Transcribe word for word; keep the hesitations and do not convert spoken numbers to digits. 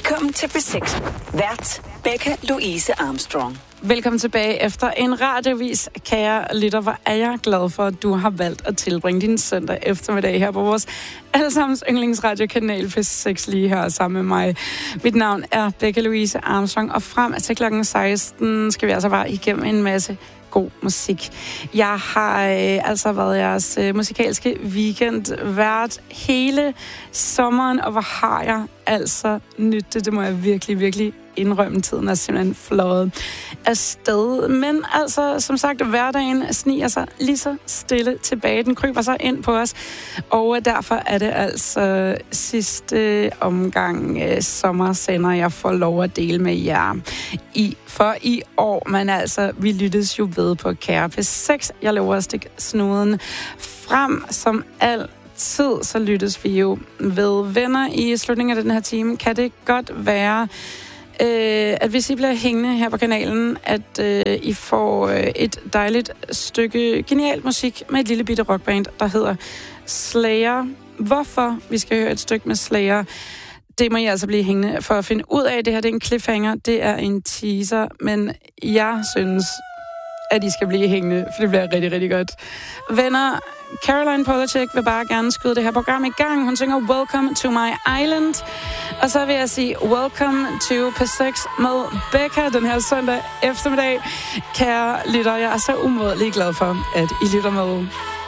Velkommen til P seks. Vært Becca Louise Armstrong. Velkommen tilbage efter en radiovis, kære lytter. Hvor er jeg glad for, at du har valgt at tilbringe din søndag eftermiddag her på vores allesammens yndlingsradiokanal P seks lige her sammen med mig. Mit navn er Becca Louise Armstrong, og frem til klokken seksten skal vi altså bare igennem en masse god musik. Jeg har øh, altså været jeres øh, musikalske weekend vært hele sommeren, og hvor har jeg altså nydt det. Det må jeg virkelig, virkelig indrømme. Tiden er simpelthen fløjet afsted. Men altså, som sagt, hverdagen sniger sig lige så stille tilbage. Den kryber sig ind på os, og derfor er det altså sidste omgang øh, sommersender, jeg får lov at dele med jer i for i år. Men altså, vi lyttes jo ved på kære P seks. Jeg lover at stikke snuden frem som alt. Tid, så lyttes vi jo ved venner i slutningen af den her time. Kan det godt være, øh, at hvis I bliver hængende her på kanalen, at øh, I får øh, et dejligt stykke genial musik med et lille bitte rockband, der hedder Slayer. Hvorfor vi skal høre et stykke med Slayer, det må I altså blive hængende for at finde ud af. Det her det er en cliffhanger, det er en teaser, men jeg synes, at I skal blive hængende, for det bliver rigtig, rigtig godt. Venner, Caroline Polachek vil bare gerne skyde det her program i gang. Hun synger Welcome to my island. Og så vil jeg sige Welcome to P seks med Becca den her søndag eftermiddag. Kære lytter, jeg er så umådelig glad for, at I lytter med.